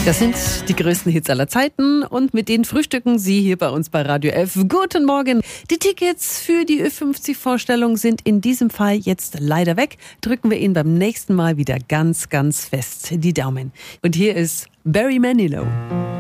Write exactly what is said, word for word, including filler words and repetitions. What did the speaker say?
Das sind die größten Hits aller Zeiten und mit denen frühstücken Sie hier bei uns bei Radio elf. Guten Morgen. Die Tickets für die Ö fünfzig Vorstellung sind in diesem Fall jetzt leider weg. Drücken wir Ihnen beim nächsten Mal wieder ganz, ganz fest die Daumen. Und hier ist Barry Manilow.